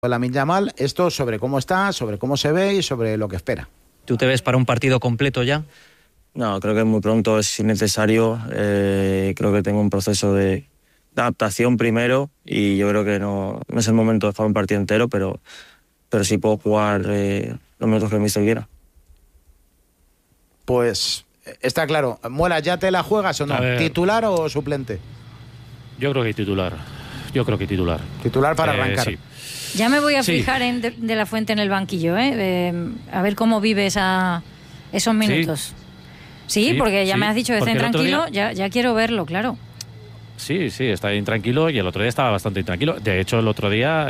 Lamine Yamal, esto sobre cómo está, sobre cómo se ve y sobre lo que espera. ¿Tú te ves para un partido completo ya? No, creo que es muy pronto, es innecesario. Creo que tengo un proceso de adaptación primero y yo creo que no es el momento de jugar un partido entero, pero sí puedo jugar los minutos que el míster quiera. Pues está claro. Muela, ¿ya te la juegas o no? ¿Titular o suplente? Yo creo que titular. Titular para arrancar. Sí. Ya me voy a fijar en De La Fuente en el banquillo, a ver cómo vive esos minutos. Sí, porque ya me has dicho que está intranquilo, ya quiero verlo, claro. Sí, está intranquilo y el otro día estaba bastante intranquilo. De hecho, el otro día,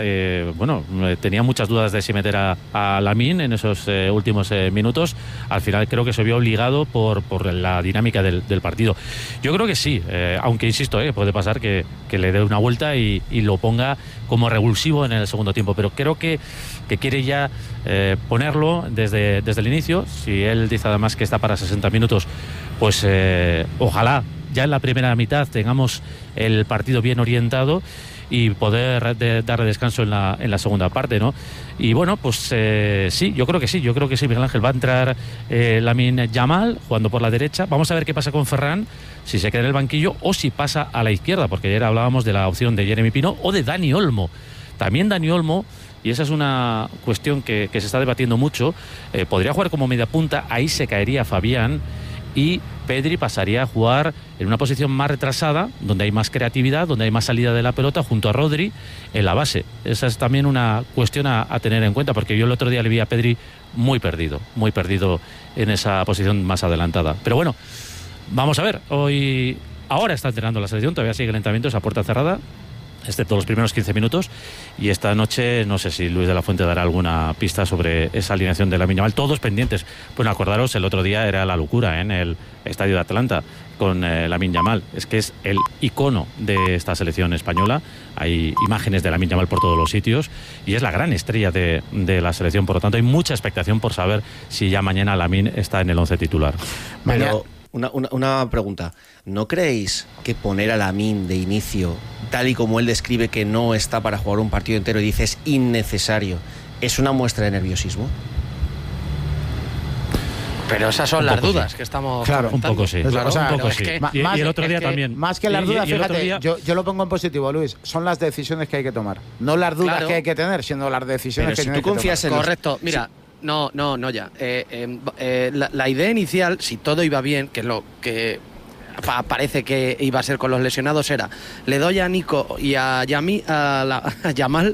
tenía muchas dudas de si meter a Lamine en esos últimos minutos. Al final creo que se vio obligado por la dinámica del partido. Yo creo que sí, aunque insisto, puede pasar que le dé una vuelta y lo ponga como revulsivo en el segundo tiempo. Pero creo que quiere ya ponerlo desde el inicio. Si él dice además que está para 60 minutos, pues ojalá ya en la primera mitad tengamos el partido bien orientado y poder darle descanso en la segunda parte, ¿no? Y bueno, pues sí, yo creo que sí, Miguel Ángel. Va a entrar Lamine Yamal jugando por la derecha. Vamos a ver qué pasa con Ferran, si se queda en el banquillo o si pasa a la izquierda, porque ayer hablábamos de la opción de Jeremy Pino o de Dani Olmo. También Dani Olmo, y esa es una cuestión que se está debatiendo mucho, podría jugar como media punta, ahí se caería Fabián y Pedri pasaría a jugar en una posición más retrasada, donde hay más creatividad, donde hay más salida de la pelota, junto a Rodri en la base. Esa es también una cuestión a tener en cuenta, porque yo el otro día le vi a Pedri muy perdido en esa posición más adelantada. Pero bueno, vamos a ver. Ahora está entrenando la selección, todavía sigue el entrenamiento, esa puerta cerrada, excepto los primeros 15 minutos, y esta noche no sé si Luis de la Fuente dará alguna pista sobre esa alineación de Lamine Yamal. Todos pendientes. Bueno, acordaros, el otro día era la locura en el estadio de Atlanta con Lamine Yamal. Es que es el icono de esta selección española. Hay imágenes de Lamine Yamal por todos los sitios y es la gran estrella de la selección. Por lo tanto, hay mucha expectación por saber si ya mañana Lamine está en el 11 titular. Pero una pregunta. ¿No creéis que poner a Lamine de inicio, tal y como él describe que no está para jugar un partido entero y dice es innecesario, es una muestra de nerviosismo? Pero esas son las dudas que estamos comentando. Un poco sí. Claro, un poco es sí. que, y el otro día también. Más que las dudas, fíjate, yo lo pongo en positivo, Luis, son las decisiones que hay que tomar. No las dudas que hay que tener, sino las decisiones que hay que tomar. Pero si tú confías en Correcto, mira, no ya. La idea inicial, si todo iba bien, que es lo que parece que iba a ser con los lesionados, era: le doy a Nico y a Yamal,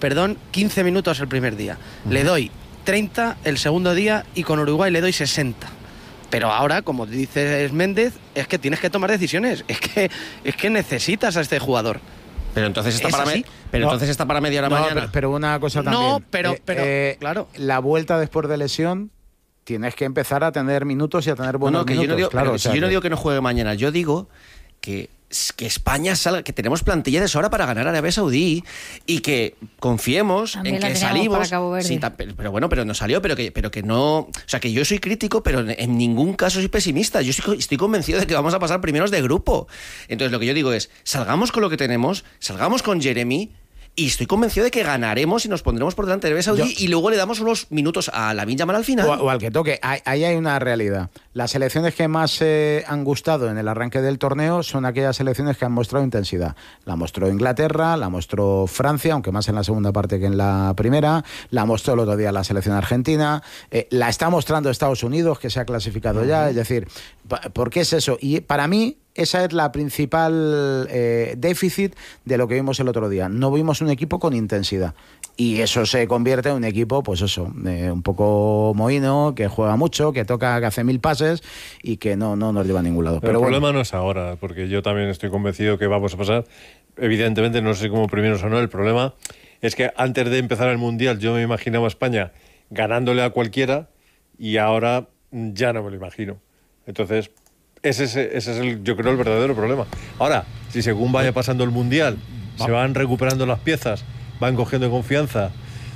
15 minutos el primer día, le doy 30 el segundo día y con Uruguay le doy 60. Pero ahora, como dices Méndez, es que tienes que tomar decisiones, es que necesitas a este jugador. Pero entonces está para media hora mañana. Pero una cosa también. No, pero claro. La vuelta después de lesión, tienes que empezar a tener minutos y a tener buenos minutos. Yo no digo que no juegue mañana, yo digo que España salga, que tenemos plantilla de sobra para ganar a Arabia Saudí y que confiemos también en que salimos. Sí, pero no salió, pero que no. O sea, que yo soy crítico, pero en ningún caso soy pesimista. Yo estoy convencido de que vamos a pasar primeros de grupo. Entonces, lo que yo digo es: salgamos con lo que tenemos, salgamos con Jeremy. Y estoy convencido de que ganaremos y nos pondremos por delante de Arabia Saudí y luego le damos unos minutos a Lamine Yamal al final. O al que toque. Ahí hay una realidad. Las selecciones que más han gustado en el arranque del torneo son aquellas selecciones que han mostrado intensidad. La mostró Inglaterra, la mostró Francia, aunque más en la segunda parte que en la primera. La mostró el otro día la selección argentina. La está mostrando Estados Unidos, que se ha clasificado ya. Es decir, ¿por qué es eso? Y para mí, esa es la principal déficit de lo que vimos el otro día. No vimos un equipo con intensidad. Y eso se convierte en un equipo, pues eso, un poco mohino, que juega mucho, que toca, que hace 1000 pases y que no nos lleva a ningún lado. Pero el problema no es ahora, porque yo también estoy convencido que vamos a pasar. Evidentemente, no sé cómo primeros o no. El problema es que antes de empezar el Mundial yo me imaginaba a España ganándole a cualquiera y ahora ya no me lo imagino. Entonces, ese es yo creo el verdadero problema. Ahora, si según vaya pasando el Mundial se van recuperando las piezas, van cogiendo confianza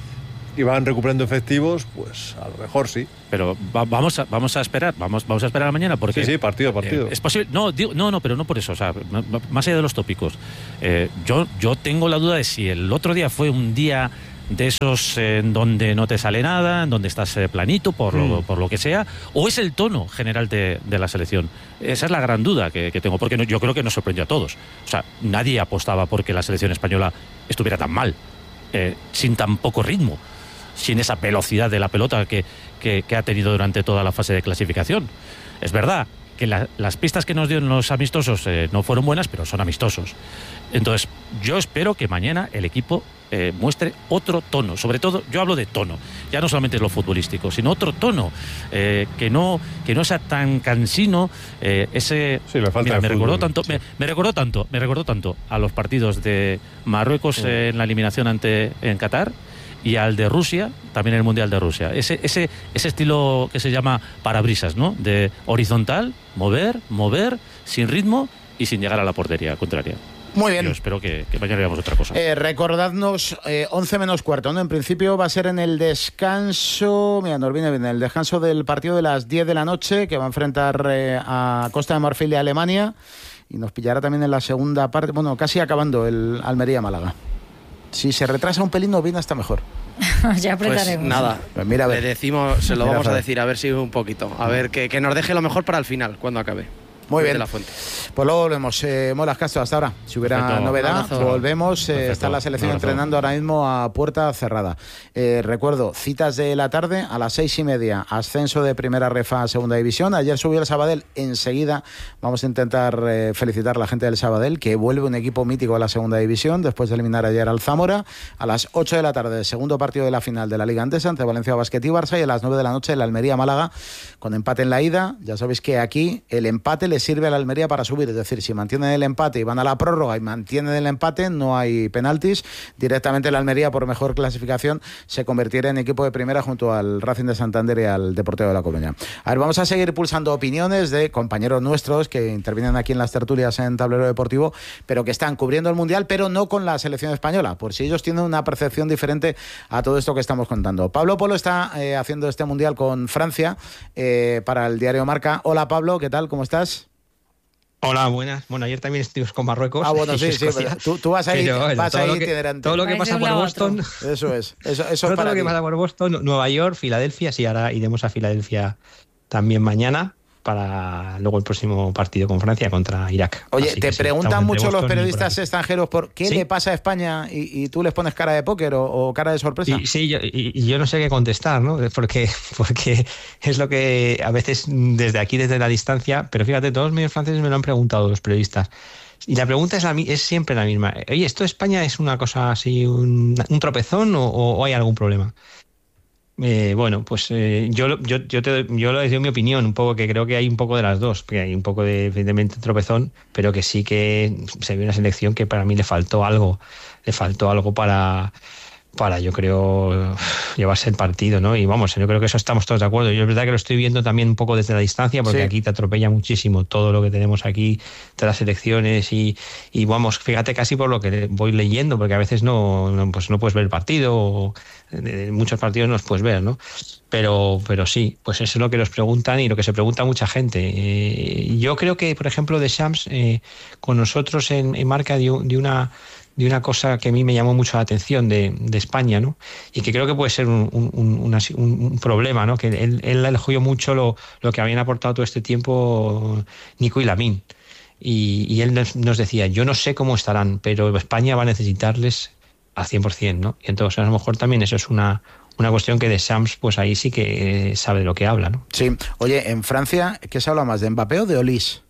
y van recuperando efectivos, pues a lo mejor sí. Pero vamos a esperar, vamos a esperar a mañana, porque sí, partido. Es posible. No, pero no por eso. O sea, más allá de los tópicos, yo tengo la duda de si el otro día fue un día de esos en donde no te sale nada, en donde estás planito por lo que sea, o es el tono general de la selección? Esa es la gran duda que tengo, porque yo creo que nos sorprendió a todos. O sea, nadie apostaba porque la selección española estuviera tan mal, sin tan poco ritmo, sin esa velocidad de la pelota que ha tenido durante toda la fase de clasificación. Es verdad que las pistas que nos dio en los amistosos no fueron buenas, pero son amistosos. Entonces, yo espero que mañana el equipo muestre otro tono. Sobre todo, yo hablo de tono, ya no solamente es lo futbolístico, sino otro tono, que no sea tan cansino. Me recordó tanto a los partidos de Marruecos en la eliminación en Qatar, y al de Rusia, también el Mundial de Rusia. Ese estilo que se llama parabrisas, ¿no? De horizontal, mover, sin ritmo y sin llegar a la portería contraria. Muy bien. Yo espero que mañana veamos otra cosa. Recordadnos, 11 menos cuarto, ¿no? En principio va a ser en el descanso, mira, nos viene bien, el descanso del partido de las 10 de la noche, que va a enfrentar a Costa de Marfil y a Alemania, y nos pillará también en la segunda parte, bueno, casi acabando el Almería-Málaga. Si se retrasa un pelín, nos viene hasta mejor. Ya apretaremos. Pues nada, pues mira, le decimos, se lo vamos a decir, a ver si un poquito. A ver, que nos deje lo mejor para el final, cuando acabe. Muy bien. La fuente. Pues luego volvemos. Molas Castro, hasta ahora. Si hubiera Perfecto. Novedad, Abrazo. volvemos. Está la selección entrenando ahora mismo a puerta cerrada. Recuerdo, citas de la tarde a las 6:30. Ascenso de primera refa a segunda división. Ayer subió el Sabadell. Enseguida vamos a intentar felicitar a la gente del Sabadell, que vuelve un equipo mítico a la segunda división después de eliminar ayer al Zamora. A las 8 de la tarde, segundo partido de la final de la Liga Andesa entre Valencia Basket y Barça. Y a las 9 de la noche, el Almería-Málaga, con empate en la ida. Ya sabéis que aquí el empate le sirve a la Almería para subir, es decir, si mantienen el empate y van a la prórroga y mantienen el empate, no hay penaltis, directamente la Almería, por mejor clasificación, se convertirá en equipo de primera junto al Racing de Santander y al Deportivo de La Coruña. A ver, vamos a seguir pulsando opiniones de compañeros nuestros que intervienen aquí en las tertulias en Tablero Deportivo, pero que están cubriendo el Mundial, pero no con la selección española, por si ellos tienen una percepción diferente a todo esto que estamos contando. Pablo Polo está haciendo este Mundial con Francia para el diario Marca. Hola Pablo, ¿qué tal? ¿Cómo estás? Hola, buenas. Bueno, ayer también estuvimos con Marruecos. Ah, bueno, sí, tú vas ahí, itinerante. Todo lo que pasa por Boston. Eso es todo para lo que pasa por Boston, Nueva York, Filadelfia, sí, ahora iremos a Filadelfia también mañana para luego el próximo partido con Francia contra Irak. Oye, te preguntan mucho los periodistas por extranjeros por qué le pasa a España y tú les pones cara de póker o cara de sorpresa. Sí, yo no sé qué contestar, ¿no? Porque es lo que a veces desde aquí, desde la distancia, pero fíjate, todos los medios franceses me lo han preguntado los periodistas. Y la pregunta es siempre la misma. Oye, ¿esto de España es una cosa así, un tropezón o hay algún problema? Bueno, pues yo les doy mi opinión, un poco que creo que hay un poco de las dos, que hay un poco de evidentemente tropezón, pero que sí que se ve una selección que para mí le faltó algo para yo creo llevarse el partido, ¿no? Y vamos, yo creo que eso estamos todos de acuerdo. Yo es verdad que lo estoy viendo también un poco desde la distancia, porque aquí te atropella muchísimo todo lo que tenemos aquí de las elecciones y vamos, fíjate casi por lo que voy leyendo, porque a veces no puedes ver el partido, o muchos partidos no los puedes ver, ¿no? Pero sí, pues eso es lo que nos preguntan y lo que se pregunta mucha gente. Yo creo que, por ejemplo, Deschamps con nosotros en Marca de una cosa que a mí me llamó mucho la atención de España, ¿no? Y que creo que puede ser un problema, ¿no? Que él elogió mucho lo que habían aportado todo este tiempo Nico y Lamine. Y él nos decía, yo no sé cómo estarán, pero España va a necesitarles al 100%, ¿no? Y entonces a lo mejor también eso es una cuestión que Deschamps, pues ahí sí que sabe de lo que habla, ¿no? Sí. Oye, en Francia, ¿qué se habla más, de Mbappé o de Olise?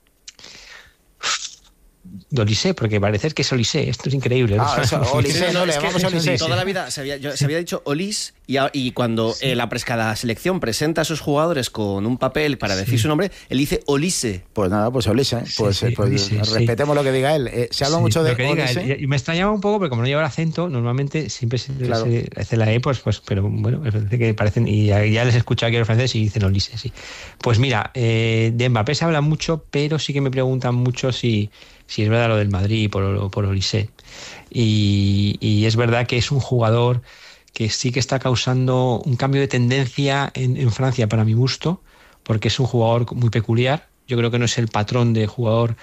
de Olise, porque parece que es Olise, esto es increíble. Olise, no, le llamamos Olise. Toda la vida se había dicho Olis y cuando cada selección presenta a sus jugadores con un papel para decir su nombre, él dice Olise. Pues nada, pues Olise. Olise, respetemos lo que diga él. Se habla mucho de Olise. Y me extrañaba un poco porque como no lleva el acento, normalmente siempre se hace la E, pues, pero bueno, parece que parecen, y ya les he escuchado aquí a los franceses y dicen Olise, sí. Pues mira, de Mbappé se habla mucho, pero sí que me preguntan mucho si es verdad lo del Madrid por Olise. Y es verdad que es un jugador que sí que está causando un cambio de tendencia en Francia para mi gusto, porque es un jugador muy peculiar. Yo creo que no es el patrón de jugador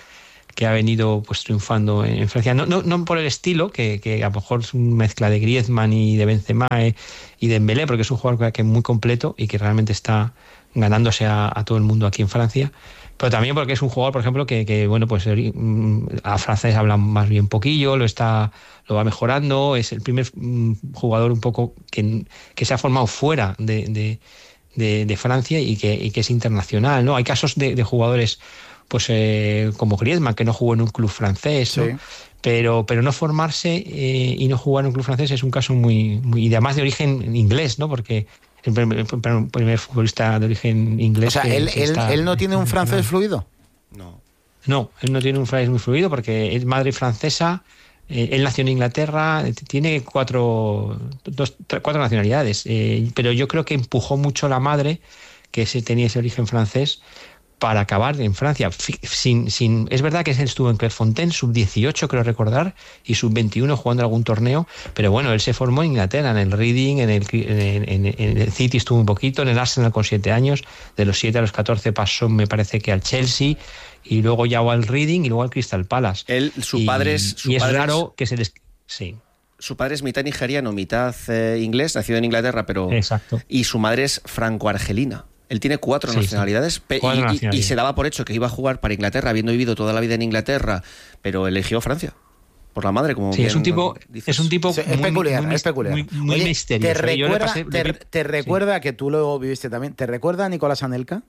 que ha venido pues triunfando en Francia. No por el estilo, que a lo mejor es una mezcla de Griezmann y de Benzema y de Dembélé, porque es un jugador que es muy completo y que realmente está ganándose a todo el mundo aquí en Francia. Pero también porque es un jugador, por ejemplo, que bueno, pues a francés habla más bien poquillo, lo va mejorando, es el primer jugador un poco que se ha formado fuera de Francia y que es internacional, ¿no? Hay casos de jugadores pues como Griezmann, que no jugó en un club francés, ¿no? Sí. Pero no formarse y no jugar en un club francés es un caso muy y además de origen inglés, ¿no? Porque el primer futbolista de origen inglés. O sea, ¿él no tiene un francés fluido? No, él no tiene un francés muy fluido porque es madre francesa. Él nació en Inglaterra, tiene cuatro nacionalidades, pero yo creo que empujó mucho la madre, que tenía ese origen francés, para acabar en Francia. Es verdad que él estuvo en Clairefontaine, sub-18 creo recordar, y sub-21 jugando algún torneo, pero bueno, él se formó en Inglaterra, en el Reading, en el City estuvo un poquito, en el Arsenal con 7 años, de los 7 a los 14 pasó, me parece que al Chelsea, y luego ya al Reading y luego al Crystal Palace. Su padre es raro que se les... Sí. Su padre es mitad nigeriano, mitad inglés, nacido en Inglaterra, pero... Exacto. Y su madre es franco-argelina. Él tiene 4 nacionalidades, y se daba por hecho que iba a jugar para Inglaterra, habiendo vivido toda la vida en Inglaterra, pero eligió Francia. Por la madre, como sí, es un tipo peculiar. Muy Oye, misterioso. ¿Te recuerda que tú lo viviste también? ¿Te recuerda a Nicolás Anelka?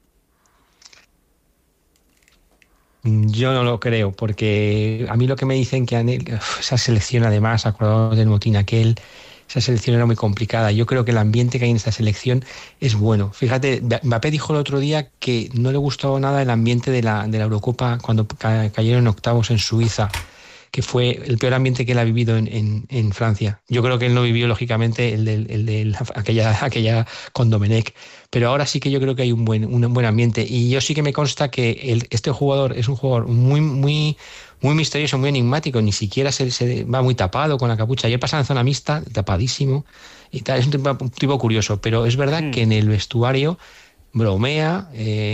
Yo no lo creo, porque a mí lo que me dicen que Anelka, esa selección además, acordado del motín aquel, esa selección era muy complicada. Yo creo que el ambiente que hay en esta selección es bueno. Fíjate, Mbappé dijo el otro día que no le gustó nada el ambiente de la Eurocopa cuando cayeron en octavos en Suiza, que fue el peor ambiente que él ha vivido en Francia. Yo creo que él no vivió, lógicamente, el de aquella con Domenech, pero ahora sí que yo creo que hay un buen ambiente. Y yo sí que me consta que este jugador es un jugador muy misterioso, muy enigmático, ni siquiera se va muy tapado con la capucha. Ayer pasaba en zona mixta, tapadísimo, y tal. Es un tipo curioso, pero es verdad que en el vestuario bromea.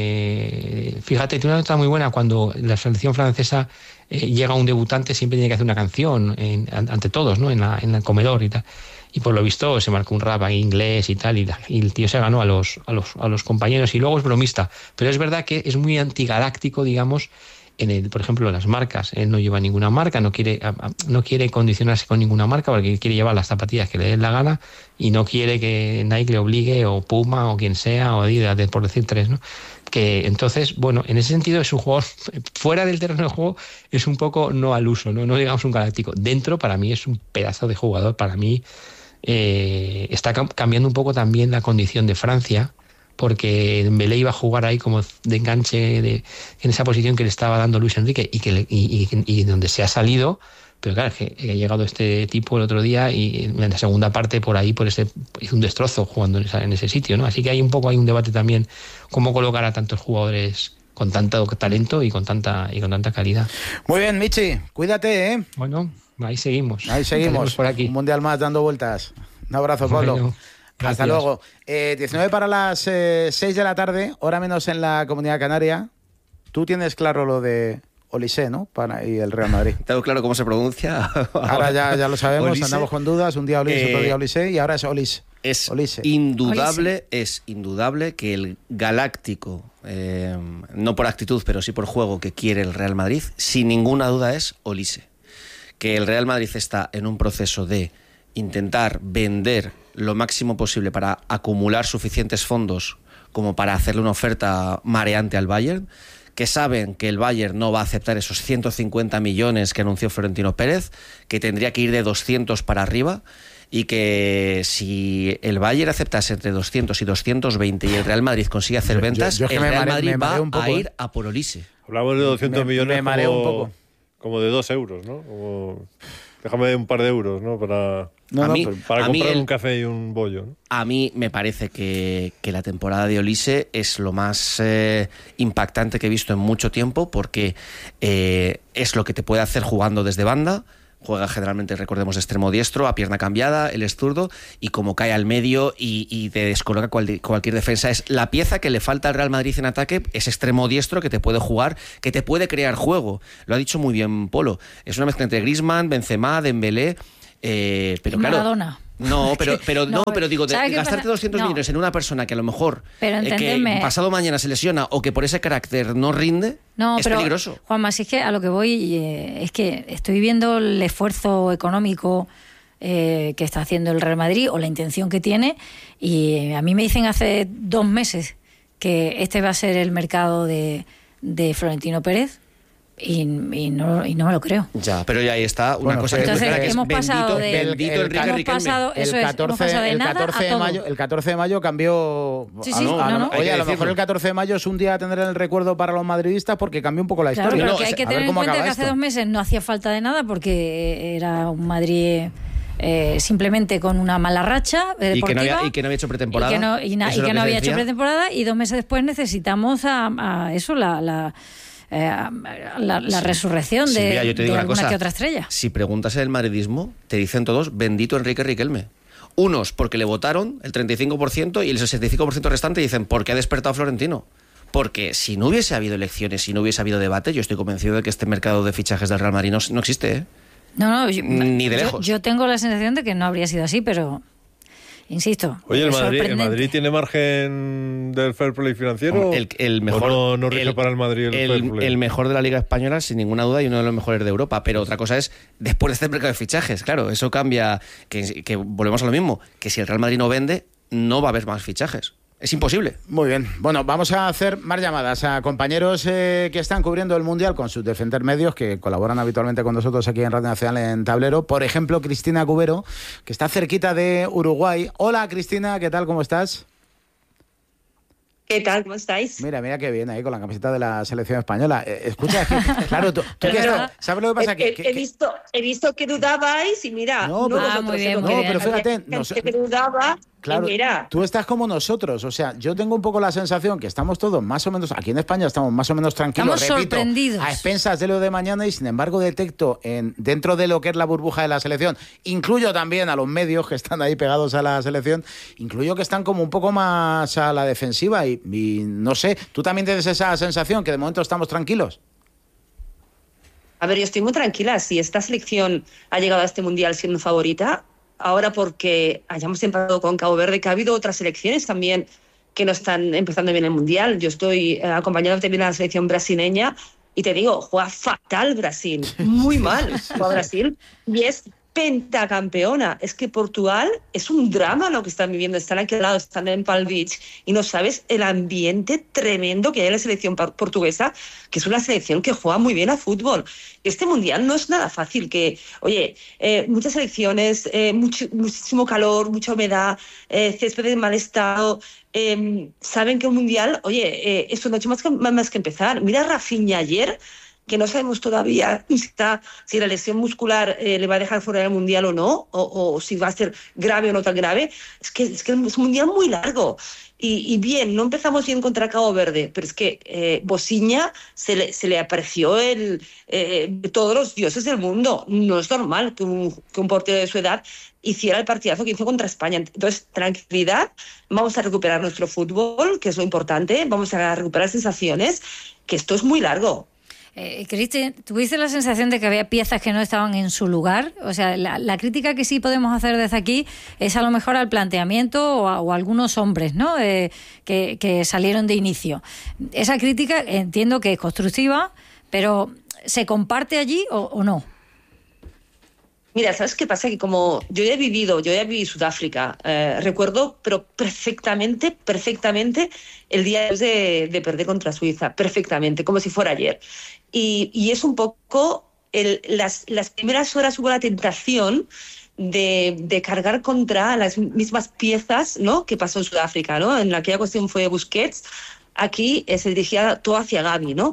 Fíjate, tiene una nota muy buena cuando la selección francesa llega un debutante, siempre tiene que hacer una canción ante todos, ¿no? En el comedor y tal. Y por lo visto se marcó un rap en inglés y tal, y el tío se ganó a los compañeros, y luego es bromista. Pero es verdad que es muy antigaláctico, digamos, por ejemplo, las marcas. Él no lleva ninguna marca, no quiere condicionarse con ninguna marca, porque quiere llevar las zapatillas que le den la gana y no quiere que Nike le obligue, o Puma, o quien sea, o Adidas, por decir 3, ¿no? Que entonces, bueno, en ese sentido es un jugador fuera del terreno de juego, es un poco no al uso, no digamos un galáctico. Dentro, para mí, es un pedazo de jugador. Para mí está cambiando un poco también la condición de Francia, porque Dembélé iba a jugar ahí como de enganche en esa posición que le estaba dando Luis Enrique y donde se ha salido. Pero claro, que ha llegado este tipo el otro día y en la segunda parte hizo un destrozo jugando en ese sitio, ¿no? Así que hay un debate también, cómo colocar a tantos jugadores con tanto talento y con tanta calidad. Muy bien, Michi, cuídate, ¿eh? Bueno, ahí seguimos por aquí. Un mundial más dando vueltas. Un abrazo, Pablo. Bueno, hasta luego. 19 para las 6 de la tarde, hora menos en la Comunidad Canaria. Tú tienes claro lo de Olise, ¿no? Y el Real Madrid. Tengo claro cómo se pronuncia. Ahora ya lo sabemos, Olise. Andamos con dudas. Un día Olise, otro día Olise, y ahora es Olise. Es indudable que el galáctico, no por actitud, pero sí por juego, que quiere el Real Madrid, sin ninguna duda es Olise. Que el Real Madrid está en un proceso de intentar vender lo máximo posible para acumular suficientes fondos como para hacerle una oferta mareante al Bayern, que saben que el Bayern no va a aceptar esos 150 millones que anunció Florentino Pérez, que tendría que ir de 200 para arriba, y que si el Bayern aceptase entre 200 y 220 y el Real Madrid consigue hacer ventas, el Real Madrid va a ir a por Olise. Hablamos de 200 millones me mareo un poco. Como de 2 euros, ¿no? Déjame un par de euros, ¿no? Para comprar un café y un bollo, ¿no? A mí me parece que la temporada de Olise es lo más impactante que he visto en mucho tiempo, porque es lo que te puede hacer jugando desde banda, juega generalmente, recordemos, de extremo diestro, a pierna cambiada, él es zurdo, y como cae al medio y te descoloca cualquier defensa, es la pieza que le falta al Real Madrid en ataque, es extremo diestro que te puede jugar, que te puede crear juego. Lo ha dicho muy bien Polo. Es una mezcla entre Griezmann, Benzema, Dembélé, pero claro... Maradona. No, pero digo, gastarte 200 millones en una persona que a lo mejor que pasado mañana se lesiona o que por ese carácter no rinde, es peligroso. Juanma, si es que a lo que voy es que estoy viendo el esfuerzo económico que está haciendo el Real Madrid o la intención que tiene, y a mí me dicen hace 2 meses que este va a ser el mercado de Florentino Pérez. Y no me lo creo. Ya, pero ya ahí está una cosa entonces, que es hemos pasado bendito Enrique Riquelme. El 14 de mayo cambió. Sí, Oye, a lo mejor el 14 de mayo es un día a tener en el recuerdo para los madridistas porque cambió un poco la historia. Claro, pero que hay que tener en cuenta que hace 2 meses no hacía falta de nada porque era un Madrid simplemente con una mala racha deportiva y que no había hecho pretemporada y que no había hecho pretemporada, y 2 meses después necesitamos a eso la resurrección de alguna que otra estrella. Si preguntas en el madridismo, te dicen todos bendito Enrique Riquelme. Unos porque le votaron el 35% y el 65% restante dicen porque ha despertado Florentino. Porque si no hubiese habido elecciones, si no hubiese habido debate, yo estoy convencido de que este mercado de fichajes del Real Madrid no existe, ¿eh? Ni de lejos. Yo tengo la sensación de que no habría sido así, pero... Insisto. Oye, ¿el Madrid tiene margen del fair play financiero? El mejor, no rige para el Madrid el fair play. El mejor de la Liga Española, sin ninguna duda, y uno de los mejores de Europa. Pero otra cosa es, después de este mercado de fichajes, claro, eso cambia, que volvemos a lo mismo, que si el Real Madrid no vende, no va a haber más fichajes. Es imposible. Muy bien. Bueno, vamos a hacer más llamadas a compañeros que están cubriendo el Mundial con sus Defender medios, que colaboran habitualmente con nosotros aquí en Radio Nacional en Tablero. Por ejemplo, Cristina Cubero, que está cerquita de Uruguay. Hola, Cristina, ¿qué tal? ¿Cómo estás? ¿Qué tal? ¿Cómo estáis? Mira qué bien ahí con la camiseta de la selección española. Escucha, claro, tú ¿sabes lo que pasa? He visto que dudabais y mira... muy bien. Pero fíjate... que dudaba... Claro, tú estás como nosotros, o sea, yo tengo un poco la sensación que estamos todos más o menos, aquí en España estamos más o menos tranquilos, estamos sorprendidos, a expensas de lo de mañana, y sin embargo detecto dentro de lo que es la burbuja de la selección, incluyo también a los medios que están ahí pegados a la selección, incluyo que están como un poco más a la defensiva y no sé, ¿tú también tienes esa sensación que de momento estamos tranquilos? A ver, yo estoy muy tranquila. Si esta selección ha llegado a este Mundial siendo favorita, ahora porque hayamos empezado con Cabo Verde, que ha habido otras selecciones también que no están empezando bien el Mundial. Yo estoy acompañando también a la selección brasileña y te digo, juega fatal Brasil, muy mal juega Brasil, y es pentacampeona. Es que Portugal es un drama lo que están viviendo. Están aquí al lado, están en Palm Beach y no sabes el ambiente tremendo que hay en la selección portuguesa, que es una selección que juega muy bien a fútbol. Este Mundial no es nada fácil, muchas selecciones, muchísimo calor, mucha humedad, césped en mal estado, saben que un Mundial, esto no ha hecho más que empezar. Mira a Rafinha ayer, que no sabemos todavía si la lesión muscular le va a dejar fuera del Mundial o no, o si va a ser grave o no tan grave. Es que es un Mundial muy largo. Y bien, no empezamos bien contra Cabo Verde, pero es que Bosiña se le apareció de todos los dioses del mundo. No es normal que un portero de su edad hiciera el partidazo que hizo contra España. Entonces, tranquilidad, vamos a recuperar nuestro fútbol, que es lo importante, vamos a recuperar sensaciones, que esto es muy largo. Cristi, ¿tuviste la sensación de que había piezas que no estaban en su lugar? O sea, la crítica que sí podemos hacer desde aquí es a lo mejor al planteamiento o a algunos hombres, ¿no? Que salieron de inicio. Esa crítica entiendo que es constructiva, pero ¿se comparte allí o no? Mira, ¿sabes qué pasa? Que como yo ya viví Sudáfrica, recuerdo pero perfectamente el día de perder contra Suiza, perfectamente, como si fuera ayer. Y es un poco, las primeras horas hubo la tentación de cargar contra las mismas piezas, ¿no?, que pasó en Sudáfrica, ¿no? En aquella cuestión fue Busquets, aquí se dirigía todo hacia Gavi, ¿no?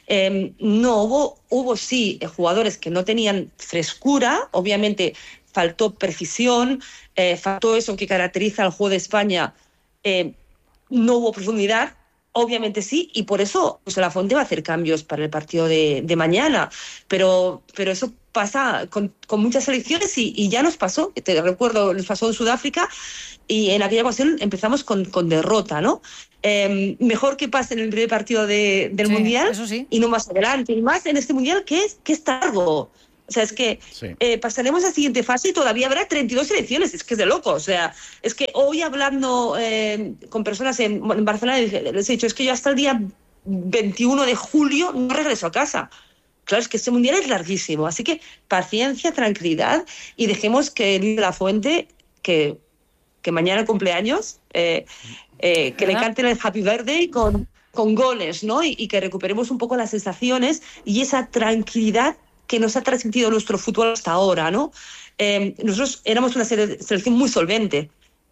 No hubo sí jugadores que no tenían frescura, obviamente faltó precisión, faltó eso que caracteriza al juego de España, no hubo profundidad, Obviamente sí, y por eso pues, la Fuente va a hacer cambios para el partido de mañana, pero eso pasa con muchas selecciones y ya nos pasó, te recuerdo, nos pasó en Sudáfrica y en aquella ocasión empezamos con derrota, ¿no? Mejor que pase en el primer partido del Mundial y no más adelante, y más en este Mundial que es largo. O sea, es que pasaremos a la siguiente fase y todavía habrá 32 selecciones. Es que es de loco. O sea, es que hoy hablando con personas en Barcelona les he dicho, es que yo hasta el día 21 de julio no regreso a casa. Claro, es que este Mundial es larguísimo. Así que paciencia, tranquilidad y dejemos que el de la Fuente, que mañana cumpleaños, que le canten el Happy Birthday con goles, ¿no? Y que recuperemos un poco las sensaciones y esa tranquilidad que nos ha transmitido nuestro fútbol hasta ahora, ¿no? Nosotros éramos una selección muy solvente,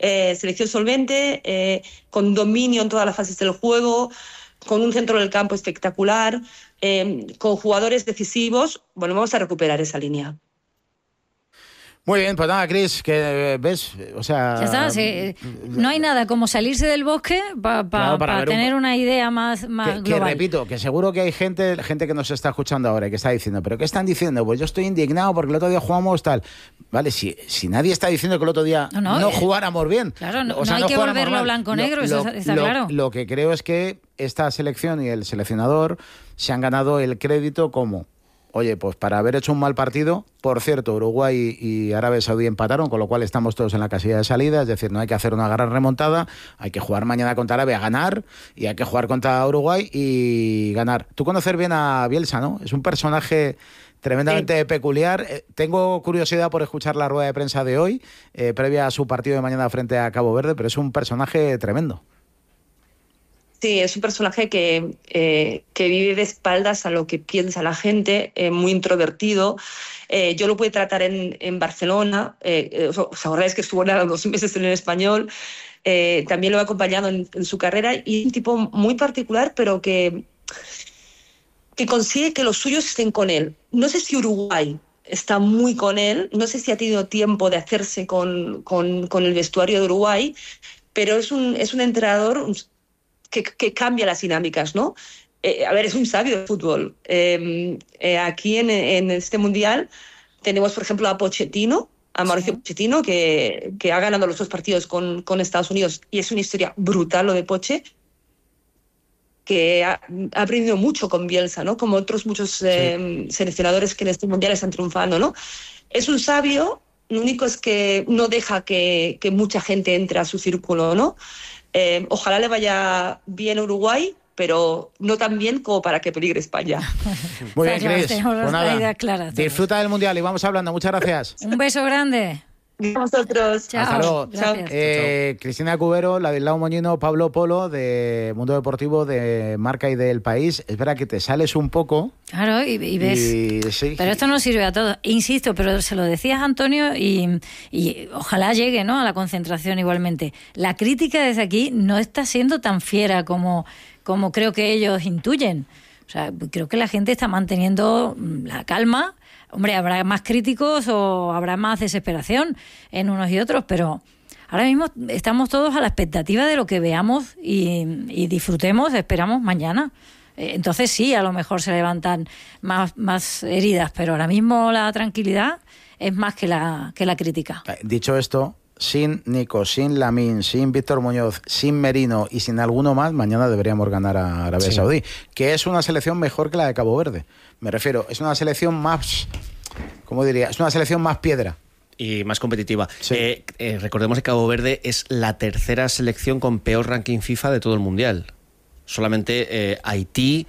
con dominio en todas las fases del juego, con un centro del campo espectacular, con jugadores decisivos. Bueno, vamos a recuperar esa línea. Muy bien, pues nada, Cris, que ves, o sea... Ya está, sí. No hay nada como salirse del bosque para tener una idea más global. Que repito, que seguro que hay gente que nos está escuchando ahora y que está diciendo, ¿pero qué están diciendo? Pues yo estoy indignado porque el otro día jugamos tal. Vale, si nadie está diciendo que el otro día no jugáramos bien. Claro, no hay que volverlo blanco-negro, eso está claro. Lo que creo es que esta selección y el seleccionador se han ganado el crédito como... Oye, pues para haber hecho un mal partido, por cierto, Uruguay y Arabia Saudí empataron, con lo cual estamos todos en la casilla de salida, es decir, no hay que hacer una gran remontada, hay que jugar mañana contra Arabia, ganar, y hay que jugar contra Uruguay y ganar. Tú conoces bien a Bielsa, ¿no? Es un personaje tremendamente peculiar. Tengo curiosidad por escuchar la rueda de prensa de hoy, previa a su partido de mañana frente a Cabo Verde, pero es un personaje tremendo. Sí, es un personaje que vive de espaldas a lo que piensa la gente, muy introvertido. Yo lo pude tratar en Barcelona, os acordáis que estuvo 2 meses en el Español, también lo he acompañado en su carrera y es un tipo muy particular, pero que consigue que los suyos estén con él. No sé si Uruguay está muy con él, no sé si ha tenido tiempo de hacerse con el vestuario de Uruguay, pero es un entrenador que cambia las dinámicas, ¿no? A ver, es un sabio de fútbol. Aquí en este Mundial tenemos, por ejemplo, a Pochettino, a Mauricio Pochettino, que ha ganado los 2 partidos con Estados Unidos y es una historia brutal lo de Poche, que ha aprendido mucho con Bielsa, ¿no? Como otros muchos seleccionadores que en este Mundial están triunfando, ¿no? Es un sabio, lo único es que no deja que mucha gente entre a su círculo, ¿no? Ojalá le vaya bien a Uruguay, pero no tan bien como para que peligre España. Muy bien, Cris. Pues nada, disfruta del Mundial y vamos hablando. Muchas gracias. Un beso grande. A vosotros. Chao. Hasta luego. Chao. Cristina Cubero, Ladislao Moñino, Pablo Polo de Mundo Deportivo, de Marca y del País. Es verdad que te sales un poco. Claro, y ves. Sí. Pero esto no sirve a todos. Insisto, pero se lo decías, Antonio, y ojalá llegue, ¿no?, a la concentración igualmente. La crítica desde aquí no está siendo tan fiera como creo que ellos intuyen. O sea, creo que la gente está manteniendo la calma. Hombre, habrá más críticos o habrá más desesperación en unos y otros, pero ahora mismo estamos todos a la expectativa de lo que veamos y disfrutemos, esperamos mañana. Entonces sí, a lo mejor se levantan más heridas, pero ahora mismo la tranquilidad es más que la crítica. Dicho esto, sin Nico, sin Lamine, sin Víctor Muñoz, sin Merino y sin alguno más, mañana deberíamos ganar a Arabia Saudí, que es una selección mejor que la de Cabo Verde. Me refiero, es una selección más, ¿cómo diría? Es una selección más piedra. Y más competitiva. Sí. Recordemos que Cabo Verde es la 3ª selección con peor ranking FIFA de todo el Mundial. Solamente Haití,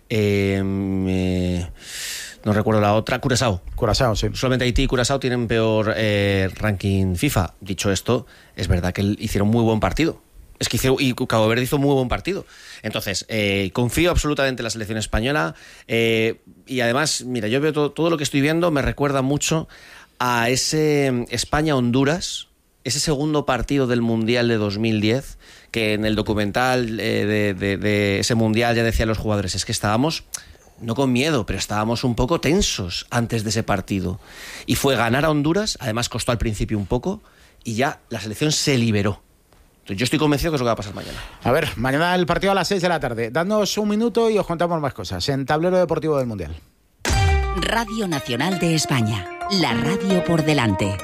no recuerdo la otra, Curazao, sí. Solamente Haití y Curazao tienen peor ranking FIFA. Dicho esto, es verdad que hicieron muy buen partido. Es que y Cabo Verde hizo muy buen partido. Entonces, confío absolutamente en la selección española. Y además, mira, yo veo todo lo que estoy viendo, me recuerda mucho a ese España-Honduras, ese segundo partido del Mundial de 2010, que en el documental de ese Mundial ya decían los jugadores, es que estábamos, no con miedo, pero estábamos un poco tensos antes de ese partido. Y fue ganar a Honduras, además costó al principio un poco, y ya la selección se liberó. Entonces, yo estoy convencido que eso va a pasar mañana. A ver, mañana el partido a las 6 de la tarde. Dadnos un minuto y os contamos más cosas en Tablero Deportivo del Mundial. Radio Nacional de España, la radio por delante.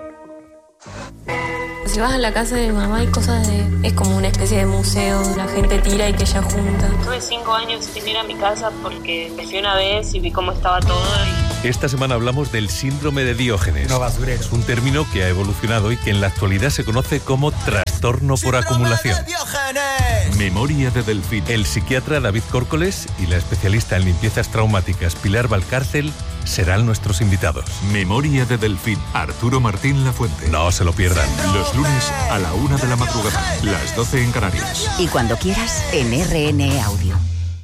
Si vas a la casa de mi mamá hay cosas es como una especie de museo, la gente tira y que ella junta. Tuve 5 años sin ir a mi casa porque me fui una vez y vi cómo estaba todo. Esta semana hablamos del síndrome de Diógenes. No basurero. Es un término que ha evolucionado y que en la actualidad se conoce como trastorno por acumulación. Memoria de Delfín. El psiquiatra David Córcoles y la especialista en limpiezas traumáticas Pilar Valcárcel serán nuestros invitados. Memoria de Delfín. Arturo Martín Lafuente. No se lo pierdan. Los lunes a la 1 de la madrugada, las 12 en Canarias. Y cuando quieras, en RN Audio.